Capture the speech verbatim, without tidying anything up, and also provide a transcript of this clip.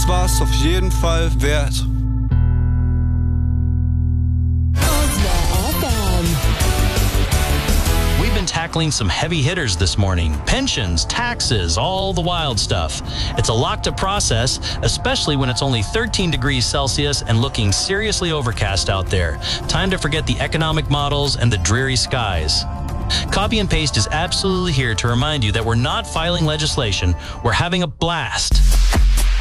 das war's auf jeden Fall wert. We've been tackling some heavy hitters this morning. Pensions, taxes, all the wild stuff. It's a lot to process, especially when it's only thirteen degrees Celsius and looking seriously overcast out there. Time to forget the economic models and the dreary skies. Copy and Paste is absolutely here to remind you that we're not filing legislation, we're having a blast.